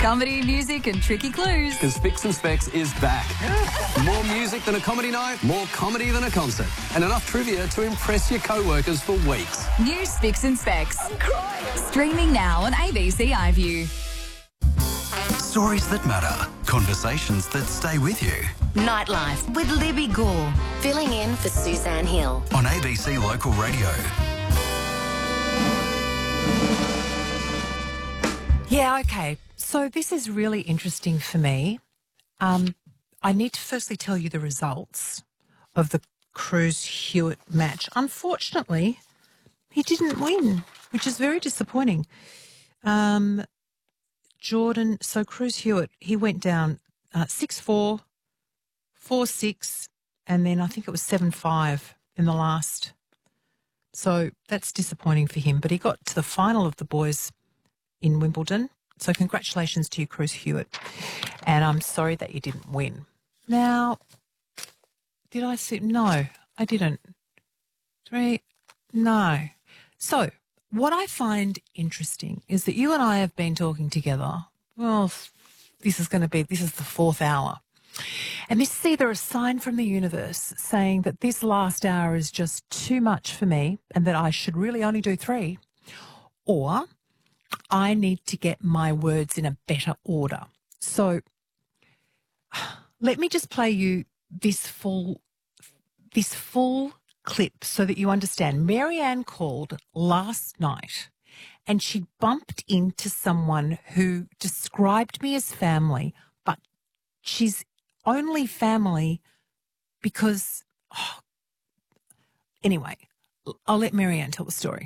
Comedy, music and tricky clues. Because Spicks and Specs is back. More music than a comedy night, more comedy than a concert, and enough trivia to impress your co-workers for weeks. New Spicks and Specs. I'm crying. Streaming now on ABC iView. Stories that matter. Conversations that stay with you. Nightlife with Libby Gore, filling in for Suzanne Hill. On ABC Local Radio. Yeah, okay. So this is really interesting for me. I need to firstly tell you the results of the Cruz Hewitt match. Unfortunately, he didn't win, which is very disappointing. Cruz Hewitt, he went down 6-4, 4-6, and then I think it was 7-5 in the last. So that's disappointing for him. But he got to the final of the boys in Wimbledon. So congratulations to you, Cruz Hewitt. And I'm sorry that you didn't win. Now, did I see? No, I didn't. 3, no. So what I find interesting is that you and I have been talking together. Well, this is the fourth hour. And this is either a sign from the universe saying that this last hour is just too much for me and that I should really only do 3, or I need to get my words in a better order. So let me just play you this full clip so that you understand. Marianne called last night and she bumped into someone who described me as family, but she's only family because, anyway, I'll let Marianne tell the story.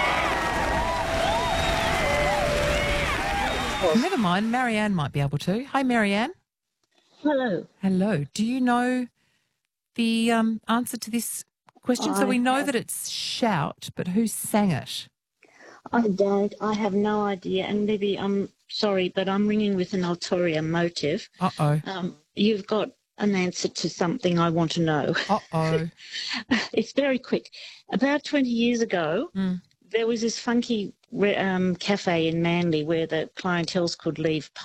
Never mind, Marianne might be able to. Hi, Marianne. Hello. Hello. Do you know the answer to this question? So we know that it's Shout, but who sang it? I don't. I have no idea. And Libby, I'm sorry, but I'm ringing with an ulterior motive. Uh-oh. You've got an answer to something I want to know. Uh-oh. It's very quick. About 20 years ago, there was this funky cafe in Manly where the clientels could leave